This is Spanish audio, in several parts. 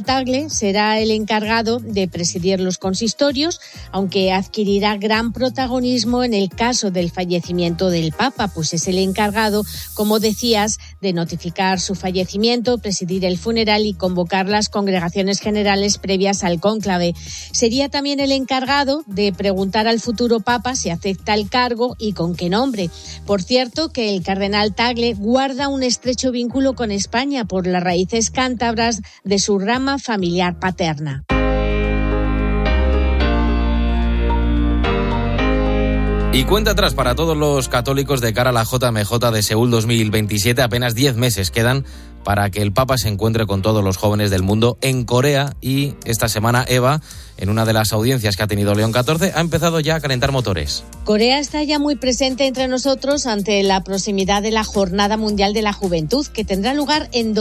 Tagle será el encargado de presidir los consistorios, aunque adquirirá gran protagonismo en el caso del fallecimiento del Papa, pues es el encargado, como decías, de notificar su fallecimiento, presidir el funeral y convocar las congregaciones generales previas al cónclave. Sería también el encargado de preguntar al futuro Papa si acepta el cargo y con qué nombre. Por cierto, que el cardenal Tagle guarda un estrecho vínculo con España por las raíces cántabras de su rama familiar paterna. Y cuenta atrás para todos los católicos de cara a la JMJ de Seúl 2027. Apenas 10 meses quedan para que el Papa se encuentre con todos los jóvenes del mundo en Corea. Y esta semana, Eva, en una de las audiencias que ha tenido León XIV, ha empezado ya a calentar motores. Corea está ya muy presente entre nosotros ante la proximidad de la Jornada Mundial de la Juventud, que tendrá lugar en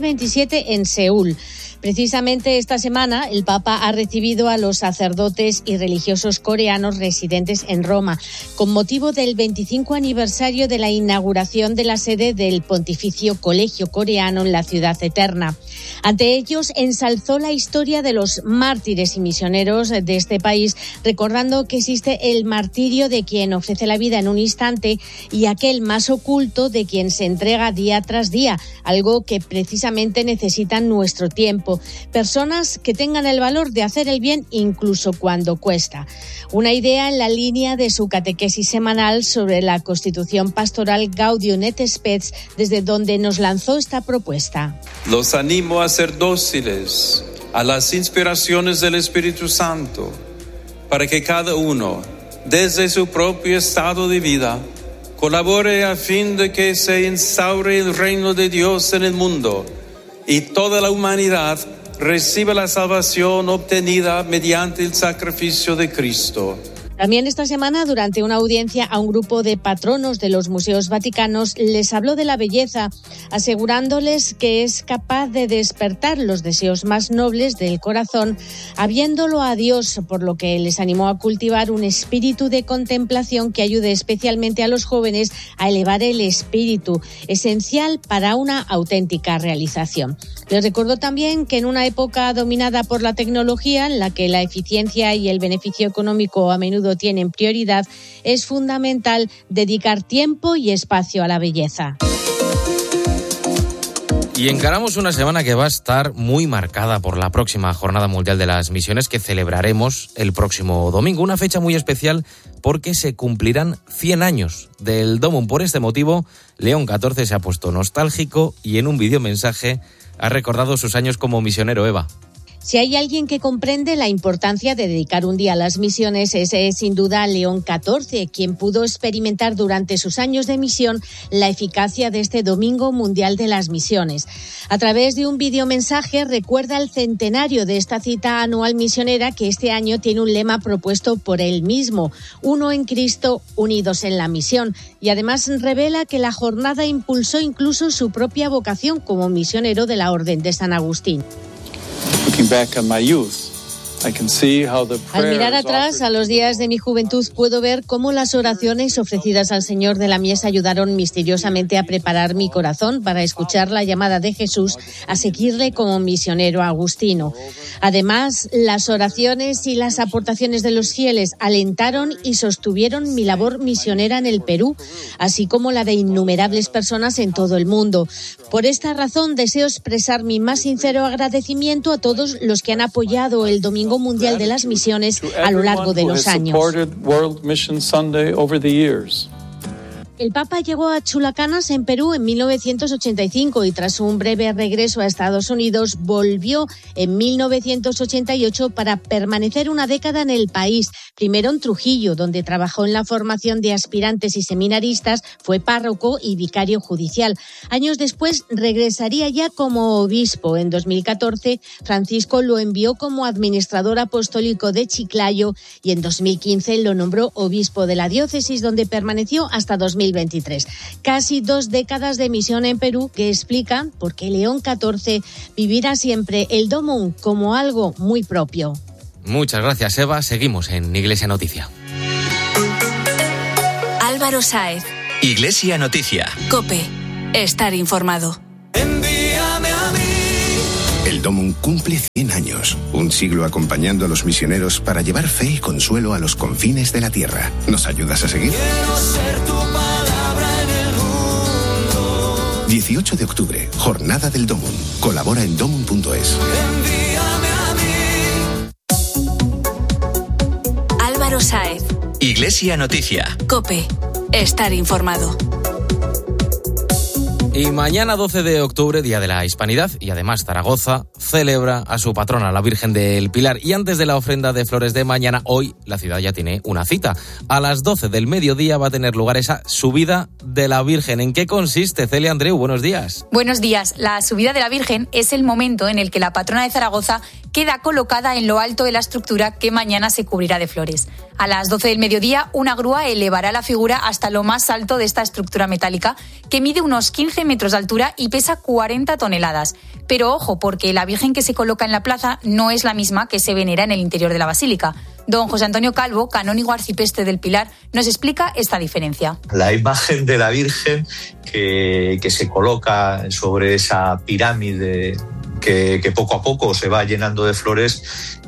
2027 en Seúl. Precisamente esta semana el Papa ha recibido a los sacerdotes y religiosos coreanos residentes en Roma, con motivo del 25 aniversario de la inauguración de la sede del Pontificio Colegio Coreano en la Ciudad Eterna. Ante ellos ensalzó la historia de los mártires y misioneros de este país, recordando que existe el martirio de quien ofrece la vida en un instante y aquel más oculto de quien se entrega día tras día, algo que precisamente necesita nuestro tiempo. Personas que tengan el valor de hacer el bien incluso cuando cuesta. Una idea en la línea de su catequesis semanal sobre la Constitución Pastoral Gaudium et Spes, desde donde nos lanzó esta propuesta. Los animo a ser dóciles a las inspiraciones del Espíritu Santo, para que cada uno, desde su propio estado de vida, colabore a fin de que se instaure el reino de Dios en el mundo y toda la humanidad reciba la salvación obtenida mediante el sacrificio de Cristo. También esta semana, durante una audiencia a un grupo de patronos de los museos vaticanos, les habló de la belleza, asegurándoles que es capaz de despertar los deseos más nobles del corazón, habiéndolo a Dios, por lo que les animó a cultivar un espíritu de contemplación que ayude especialmente a los jóvenes a elevar el espíritu, esencial para una auténtica realización. Les recordó también que en una época dominada por la tecnología, en la que la eficiencia y el beneficio económico a menudo tienen prioridad, es fundamental dedicar tiempo y espacio a la belleza. Y encaramos una semana que va a estar muy marcada por la próxima Jornada Mundial de las Misiones que celebraremos el próximo domingo. Una fecha muy especial porque se cumplirán 100 años del Domum. Por este motivo, León XIV se ha puesto nostálgico y en un videomensaje ha recordado sus años como misionero, Eva. Si hay alguien que comprende la importancia de dedicar un día a las misiones, ese es sin duda León XIV, quien pudo experimentar durante sus años de misión la eficacia de este Domingo Mundial de las Misiones. A través de un videomensaje recuerda el centenario de esta cita anual misionera que este año tiene un lema propuesto por él mismo: uno en Cristo, unidos en la misión. Y además revela que la jornada impulsó incluso su propia vocación como misionero de la Orden de San Agustín. Al mirar atrás a los días de mi juventud puedo ver cómo las oraciones ofrecidas al Señor de la Mies ayudaron misteriosamente a preparar mi corazón para escuchar la llamada de Jesús a seguirle como misionero agustino. Además, las oraciones y las aportaciones de los fieles alentaron y sostuvieron mi labor misionera en el Perú, así como la de innumerables personas en todo el mundo. Por esta razón deseo expresar mi más sincero agradecimiento a todos los que han apoyado el Domingo Mundial de las Misiones a lo largo de los años. El Papa llegó a Chulacanas, en Perú, en 1985 y tras un breve regreso a Estados Unidos volvió en 1988 para permanecer una década en el país. Primero en Trujillo, donde trabajó en la formación de aspirantes y seminaristas, fue párroco y vicario judicial. Años después regresaría ya como obispo. En 2014, Francisco lo envió como administrador apostólico de Chiclayo y en 2015 lo nombró obispo de la diócesis, donde permaneció hasta 2023. Casi 2 décadas de misión en Perú que explican por qué León XIV vivirá siempre el Domum como algo muy propio. Muchas gracias, Eva. Seguimos en Iglesia Noticia. Álvaro Sáez. Iglesia Noticia. COPE. Estar informado. El del Dómum cumple 100 años. Un siglo acompañando a los misioneros para llevar fe y consuelo a los confines de la tierra. ¿Nos ayudas a seguir? Quiero ser tu palabra en el mundo. 18 de octubre, Jornada del Dómum. Colabora en domum.es. Envíame a mí. Álvaro Sáez. Iglesia Noticia. COPE. Estar informado. Y mañana 12 de octubre, Día de la Hispanidad, y además Zaragoza celebra a su patrona, la Virgen del Pilar. Y antes de la ofrenda de flores de mañana, hoy la ciudad ya tiene una cita. A las 12 del mediodía va a tener lugar esa subida de la Virgen. ¿En qué consiste, Celia Andreu? Buenos días. Buenos días. La subida de la Virgen es el momento en el que la patrona de Zaragoza queda colocada en lo alto de la estructura que mañana se cubrirá de flores. A las 12 del mediodía, una grúa elevará la figura hasta lo más alto de esta estructura metálica, que mide unos 15 metros de altura y pesa 40 toneladas. Pero ojo, porque la Virgen que se coloca en la plaza no es la misma que se venera en el interior de la basílica. Don José Antonio Calvo, canónigo arcipreste del Pilar, nos explica esta diferencia. La imagen de la Virgen que se coloca sobre esa pirámide que poco a poco se va llenando de flores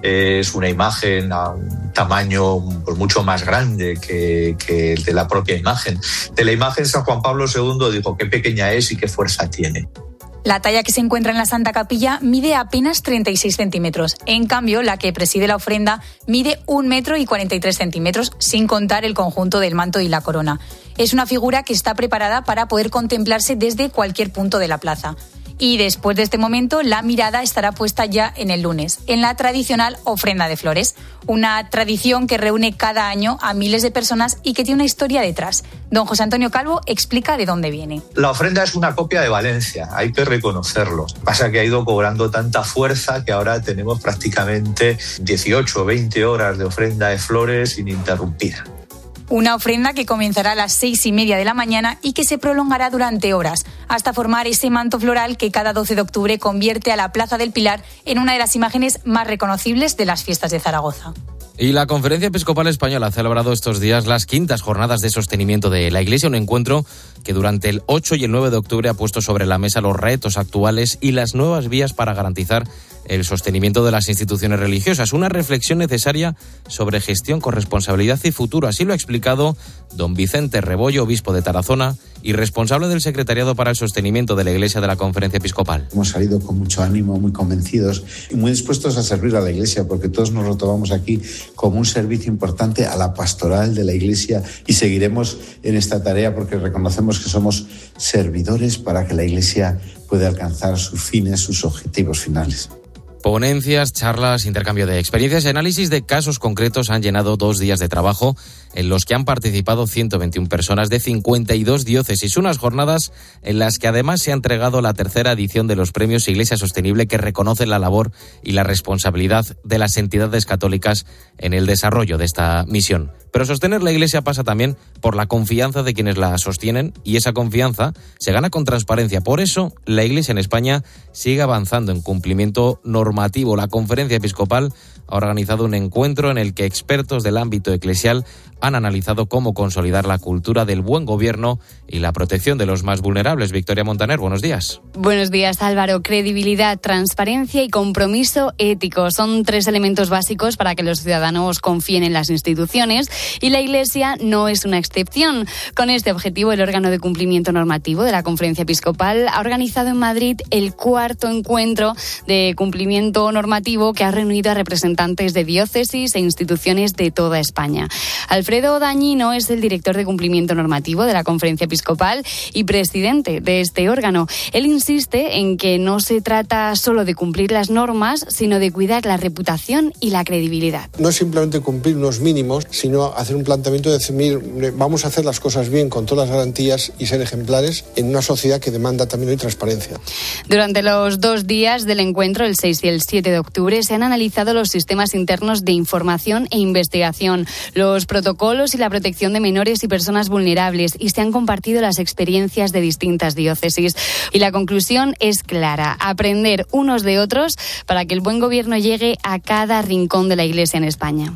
es una imagen a un tamaño mucho más grande que el de la propia imagen. De la imagen, San Juan Pablo II dijo qué pequeña es y qué fuerza tiene. La talla que se encuentra en la Santa Capilla mide apenas 36 centímetros. En cambio, la que preside la ofrenda mide 1 metro y 43 centímetros, sin contar el conjunto del manto y la corona. Es una figura que está preparada para poder contemplarse desde cualquier punto de la plaza. Y después de este momento, la mirada estará puesta ya en el lunes, en la tradicional ofrenda de flores. Una tradición que reúne cada año a miles de personas y que tiene una historia detrás. Don José Antonio Calvo explica de dónde viene. La ofrenda es una copia de Valencia, hay que reconocerlo. Pasa que ha ido cobrando tanta fuerza que ahora tenemos prácticamente 18 o 20 horas de ofrenda de flores ininterrumpida. Una ofrenda que comenzará a las 6:30 de la mañana y que se prolongará durante horas, hasta formar ese manto floral que cada 12 de octubre convierte a la Plaza del Pilar en una de las imágenes más reconocibles de las fiestas de Zaragoza. Y la Conferencia Episcopal Española ha celebrado estos días las 5ª jornadas de sostenimiento de la Iglesia, un encuentro que durante el 8 y el 9 de octubre ha puesto sobre la mesa los retos actuales y las nuevas vías para garantizar el sostenimiento de las instituciones religiosas. Una reflexión necesaria sobre gestión, corresponsabilidad y futuro. Así lo ha explicado don Vicente Rebollo, obispo de Tarazona y responsable del Secretariado para el Sostenimiento de la Iglesia de la Conferencia Episcopal. Hemos salido con mucho ánimo, muy convencidos y muy dispuestos a servir a la Iglesia, porque todos nos lo tomamos aquí como un servicio importante a la pastoral de la Iglesia y seguiremos en esta tarea porque reconocemos que somos servidores para que la Iglesia pueda alcanzar sus fines, sus objetivos finales. Ponencias, charlas, intercambio de experiencias y análisis de casos concretos han llenado 2 días de trabajo en los que han participado 121 personas de 52 diócesis. Unas jornadas en las que además se ha entregado la 3ª edición de los premios Iglesia Sostenible, que reconocen la labor y la responsabilidad de las entidades católicas en el desarrollo de esta misión. Pero sostener la Iglesia pasa también por la confianza de quienes la sostienen, y esa confianza se gana con transparencia. Por eso, la Iglesia en España sigue avanzando en cumplimiento normativo. La Conferencia Episcopal ha organizado un encuentro en el que expertos del ámbito eclesial han analizado cómo consolidar la cultura del buen gobierno y la protección de los más vulnerables. Victoria Montaner, buenos días. Buenos días, Álvaro. Credibilidad, transparencia y compromiso ético son 3 elementos básicos para que los ciudadanos confíen en las instituciones, y la Iglesia no es una excepción. Con este objetivo, el órgano de cumplimiento normativo de la Conferencia Episcopal ha organizado en Madrid el 4º encuentro de cumplimiento normativo, que ha reunido a representantes de diócesis e instituciones de toda España. Alfredo Dañino es el director de cumplimiento normativo de la Conferencia Episcopal y presidente de este órgano. Él insiste en que no se trata solo de cumplir las normas, sino de cuidar la reputación y la credibilidad. No es simplemente cumplir unos mínimos, sino hacer un planteamiento de decir, mire, vamos a hacer las cosas bien con todas las garantías y ser ejemplares en una sociedad que demanda también hoy transparencia. Durante los 2 días del encuentro, el 6 y el 7 de octubre, se han analizado los sistemas internos de información e investigación, los protocolos y la protección de menores y personas vulnerables, y se han compartido las experiencias de distintas diócesis. Y la conclusión es clara: aprender unos de otros para que el buen gobierno llegue a cada rincón de la Iglesia en España.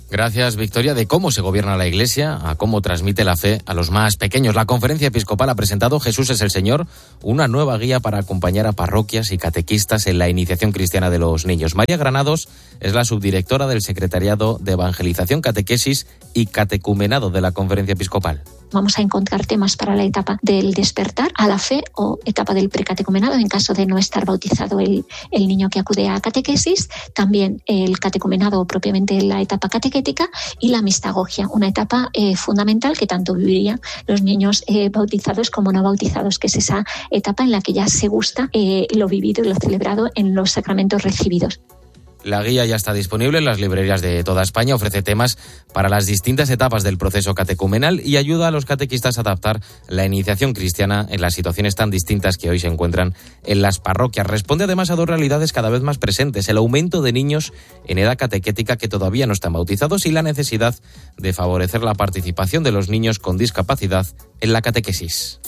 Gracias, Victoria. De cómo se gobierna la Iglesia a cómo transmite la fe a los más pequeños. La Conferencia Episcopal ha presentado Jesús es el Señor, una nueva guía para acompañar a parroquias y catequistas en la iniciación cristiana de los niños. María Granados es la subdirectora del Secretariado de Evangelización, Catequesis y Catecumenado de la Conferencia Episcopal. Vamos a encontrar temas para la etapa del despertar a la fe o etapa del precatecumenado en caso de no estar bautizado el niño que acude a catequesis, también el catecumenado propiamente la etapa catequética y la mistagogia, una etapa fundamental que tanto vivirían los niños bautizados como no bautizados, que es esa etapa en la que ya se gusta lo vivido y lo celebrado en los sacramentos recibidos. La guía ya está disponible en las librerías de toda España, ofrece temas para las distintas etapas del proceso catecumenal y ayuda a los catequistas a adaptar la iniciación cristiana en las situaciones tan distintas que hoy se encuentran en las parroquias. Responde además a dos realidades cada vez más presentes: el aumento de niños en edad catequética que todavía no están bautizados y la necesidad de favorecer la participación de los niños con discapacidad en la catequesis.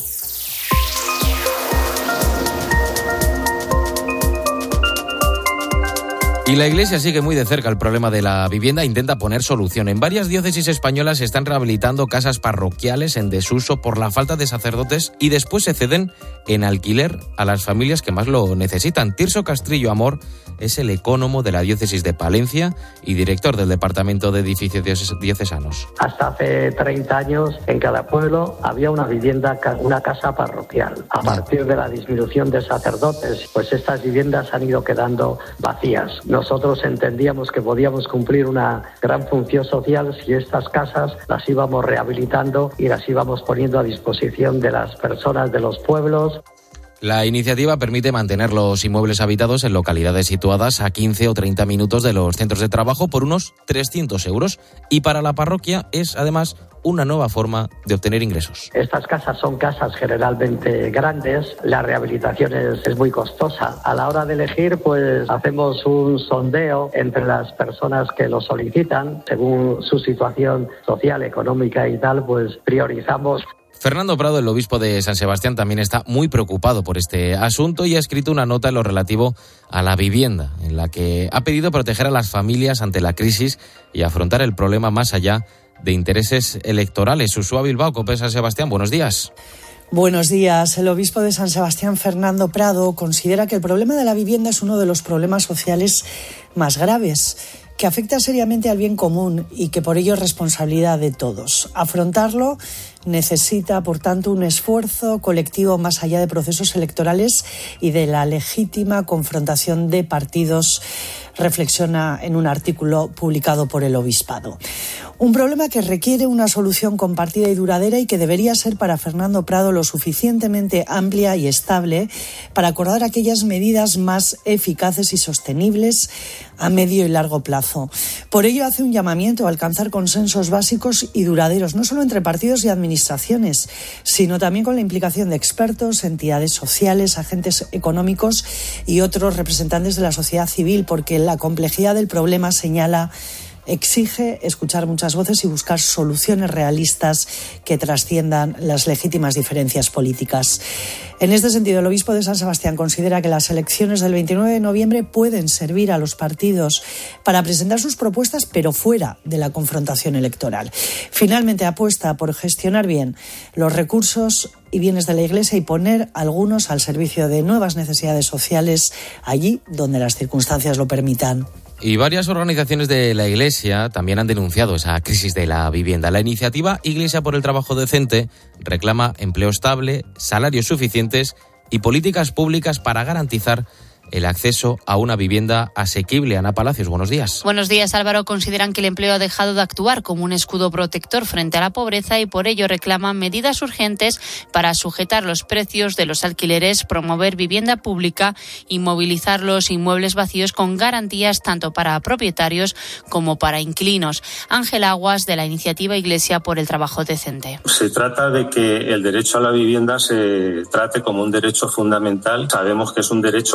Y la Iglesia sigue muy de cerca el problema de la vivienda e intenta poner solución. En varias diócesis españolas se están rehabilitando casas parroquiales en desuso por la falta de sacerdotes y después se ceden en alquiler a las familias que más lo necesitan. Tirso Castrillo Amor es el ecónomo de la diócesis de Palencia y director del Departamento de Edificios Diocesanos. Hasta hace 30 años en cada pueblo había una vivienda, una casa parroquial. A partir de la disminución de sacerdotes, pues estas viviendas han ido quedando vacías. Nosotros entendíamos que podíamos cumplir una gran función social si estas casas las íbamos rehabilitando y las íbamos poniendo a disposición de las personas de los pueblos. La iniciativa permite mantener los inmuebles habitados en localidades situadas a 15 o 30 minutos de los centros de trabajo por unos 300 euros. Y para la parroquia es, además, una nueva forma de obtener ingresos. Estas casas son casas generalmente grandes, la rehabilitación es muy costosa. A la hora de elegir, pues hacemos un sondeo entre las personas que lo solicitan, según su situación social, económica y tal, pues priorizamos. Fernando Prado, el obispo de San Sebastián, también está muy preocupado por este asunto y ha escrito una nota en lo relativo a la vivienda, en la que ha pedido proteger a las familias ante la crisis y afrontar el problema más allá de intereses electorales. Ursúa Bilbao, COPE San Sebastián, buenos días. Buenos días. El obispo de San Sebastián, Fernando Prado, considera que el problema de la vivienda es uno de los problemas sociales más graves, que afecta seriamente al bien común y que por ello es responsabilidad de todos. Afrontarlo necesita, por tanto, un esfuerzo colectivo más allá de procesos electorales y de la legítima confrontación de partidos, reflexiona en un artículo publicado por el obispado. Un problema que requiere una solución compartida y duradera y que debería ser para Fernando Prado lo suficientemente amplia y estable para acordar aquellas medidas más eficaces y sostenibles a medio y largo plazo. Por ello hace un llamamiento a alcanzar consensos básicos y duraderos, no solo entre partidos y administraciones, sino también con la implicación de expertos, entidades sociales, agentes económicos y otros representantes de la sociedad civil, porque la complejidad del problema, señala, exige escuchar muchas voces y buscar soluciones realistas que trasciendan las legítimas diferencias políticas. En este sentido, el obispo de San Sebastián considera que las elecciones del 29 de noviembre pueden servir a los partidos para presentar sus propuestas, pero fuera de la confrontación electoral. Finalmente, apuesta por gestionar bien los recursos y bienes de la Iglesia y poner algunos al servicio de nuevas necesidades sociales allí donde las circunstancias lo permitan. Y varias organizaciones de la Iglesia también han denunciado esa crisis de la vivienda. La iniciativa Iglesia por el Trabajo Decente reclama empleo estable, salarios suficientes y políticas públicas para garantizar el acceso a una vivienda asequible. Ana Palacios, buenos días. Buenos días, Álvaro. Consideran que el empleo ha dejado de actuar como un escudo protector frente a la pobreza y por ello reclaman medidas urgentes para sujetar los precios de los alquileres, promover vivienda pública y movilizar los inmuebles vacíos con garantías tanto para propietarios como para inquilinos. Ángel Aguas, de la iniciativa Iglesia por el Trabajo Decente. Se trata de que el derecho a la vivienda se trate como un derecho fundamental. Sabemos que es un derecho básico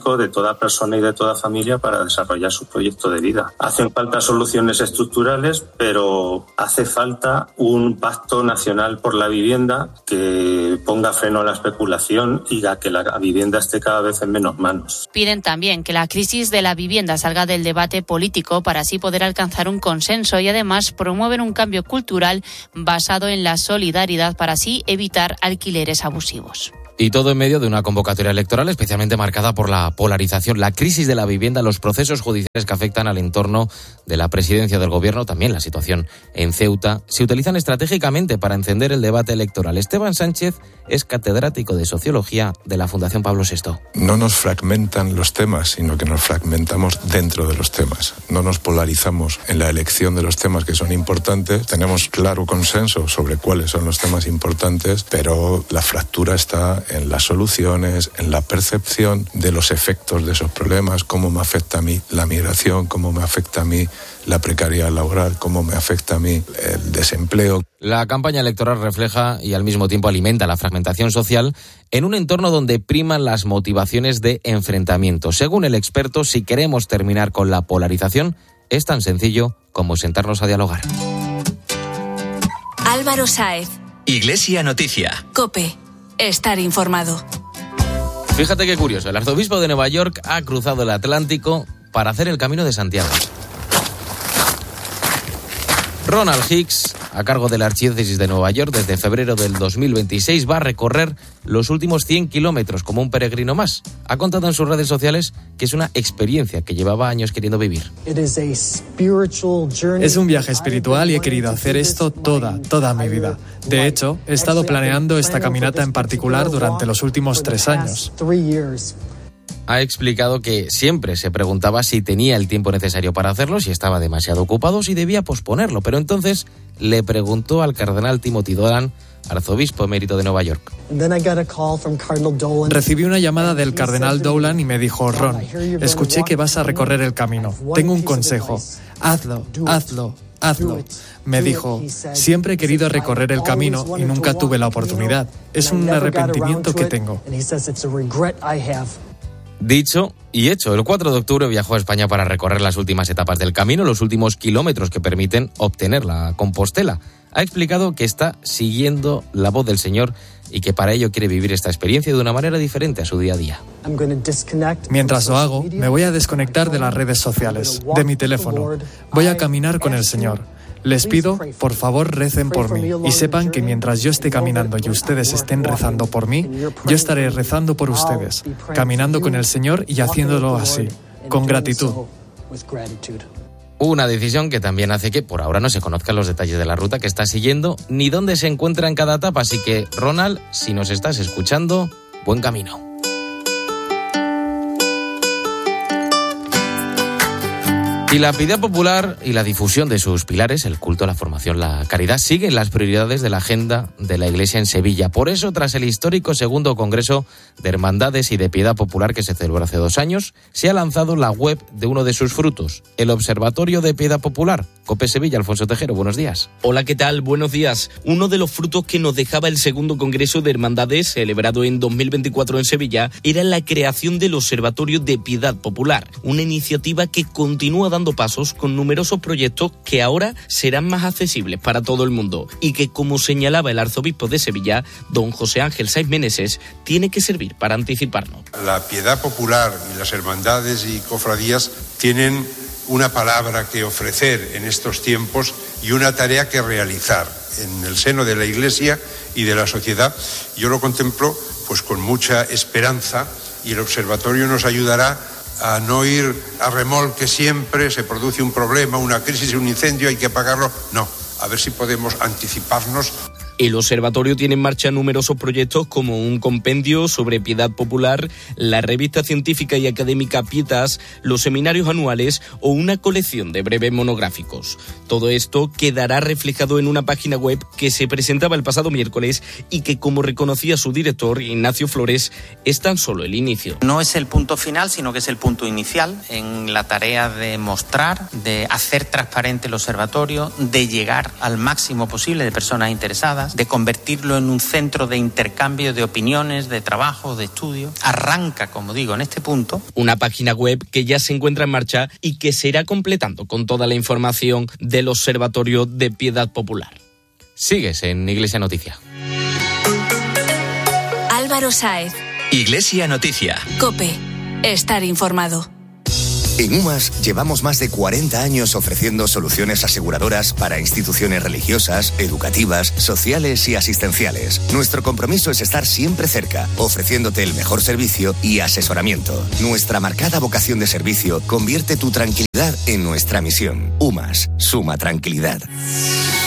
básico de toda persona y de toda familia para desarrollar su proyecto de vida. Hacen falta soluciones estructurales, pero hace falta un pacto nacional por la vivienda que ponga freno a la especulación y a que la vivienda esté cada vez en menos manos. Piden también que la crisis de la vivienda salga del debate político para así poder alcanzar un consenso y además promueven un cambio cultural basado en la solidaridad para así evitar alquileres abusivos. Y todo en medio de una convocatoria electoral especialmente marcada por la polarización, la crisis de la vivienda, los procesos judiciales que afectan al entorno de la presidencia del gobierno, también la situación en Ceuta, se utilizan estratégicamente para encender el debate electoral. Esteban Sánchez es catedrático de Sociología de la Fundación Pablo VI. No nos fragmentan los temas, sino que nos fragmentamos dentro de los temas. No nos polarizamos en la elección de los temas que son importantes. Tenemos claro consenso sobre cuáles son los temas importantes, pero la fractura está en las soluciones, en la percepción de los efectos de esos problemas, cómo me afecta a mí la migración, cómo me afecta a mí la precariedad laboral, cómo me afecta a mí el desempleo. La campaña electoral refleja y al mismo tiempo alimenta la fragmentación social en un entorno donde priman las motivaciones de enfrentamiento. Según el experto, si queremos terminar con la polarización, es tan sencillo como sentarnos a dialogar. Álvaro Sáez. Iglesia Noticia. COPE. Estar informado. Fíjate qué curioso, el arzobispo de Nueva York ha cruzado el Atlántico para hacer el Camino de Santiago. Ronald Hicks, a cargo de la Archidiócesis de Nueva York, desde febrero del 2026 va a recorrer los últimos 100 kilómetros como un peregrino más. Ha contado en sus redes sociales que es una experiencia que llevaba años queriendo vivir. Es un viaje espiritual y he querido hacer esto toda mi vida. De hecho, he estado planeando esta caminata en particular durante los últimos 3 años. Ha explicado que siempre se preguntaba si tenía el tiempo necesario para hacerlo, si estaba demasiado ocupado, si debía posponerlo. Pero entonces le preguntó al cardenal Timothy Dolan, arzobispo emérito de Nueva York. Recibí una llamada del cardenal Dolan y me dijo: Ron, escuché que vas a recorrer el camino. Tengo un consejo. Hazlo. Me dijo: siempre he querido recorrer el camino y nunca tuve la oportunidad. Es un arrepentimiento que tengo. Dicho y hecho, el 4 de octubre viajó a España para recorrer las últimas etapas del camino, los últimos kilómetros que permiten obtener la Compostela. Ha explicado que está siguiendo la voz del Señor y que para ello quiere vivir esta experiencia de una manera diferente a su día a día. Mientras lo hago, me voy a desconectar de las redes sociales, de mi teléfono. Voy a caminar con el Señor. Les pido, por favor, recen por mí y sepan que mientras yo esté caminando y ustedes estén rezando por mí, yo estaré rezando por ustedes, caminando con el Señor y haciéndolo así, con gratitud. Una decisión que también hace que por ahora no se conozcan los detalles de la ruta que está siguiendo ni dónde se encuentra en cada etapa. Así que, Ronald, si nos estás escuchando, buen camino. Y la piedad popular y la difusión de sus pilares, el culto, la formación, la caridad, siguen las prioridades de la agenda de la Iglesia en Sevilla. Por eso, tras el histórico segundo Congreso de Hermandades y de Piedad Popular que se celebró hace 2 años, se ha lanzado la web de uno de sus frutos, el Observatorio de Piedad Popular. COPE Sevilla, Alfonso Tejero, buenos días. Hola, ¿qué tal? Buenos días. Uno de los frutos que nos dejaba el segundo Congreso de Hermandades, celebrado en 2024 en Sevilla, era la creación del Observatorio de Piedad Popular, una iniciativa que continúa dando pasos con numerosos proyectos que ahora serán más accesibles para todo el mundo y que, como señalaba el arzobispo de Sevilla, don José Ángel Saiz Meneses, tiene que servir para anticiparnos. La piedad popular y las hermandades y cofradías tienen una palabra que ofrecer en estos tiempos y una tarea que realizar en el seno de la Iglesia y de la sociedad. Yo lo contemplo pues con mucha esperanza, y el observatorio nos ayudará a no ir a remolque siempre. Se produce un problema, una crisis, un incendio, hay que apagarlo. No, a ver si podemos anticiparnos. El observatorio tiene en marcha numerosos proyectos como un compendio sobre piedad popular, la revista científica y académica Pietas, los seminarios anuales o una colección de breves monográficos. Todo esto quedará reflejado en una página web que se presentaba el pasado miércoles y que, como reconocía su director, Ignacio Flores, es tan solo el inicio. No es el punto final, sino que es el punto inicial en la tarea de mostrar, de hacer transparente el observatorio, de llegar al máximo posible de personas interesadas, empresas, de convertirlo en un centro de intercambio de opiniones, de trabajo, de estudio. Arranca, como digo, en este punto. Una página web que ya se encuentra en marcha y que se irá completando con toda la información del Observatorio de Piedad Popular. Sigues en Iglesia Noticia. Álvaro Sáez. Iglesia Noticia. COPE. Estar informado. En UMAS llevamos más de 40 años ofreciendo soluciones aseguradoras para instituciones religiosas, educativas, sociales y asistenciales. Nuestro compromiso es estar siempre cerca, ofreciéndote el mejor servicio y asesoramiento. Nuestra marcada vocación de servicio convierte tu tranquilidad en nuestra misión. UMAS, suma tranquilidad.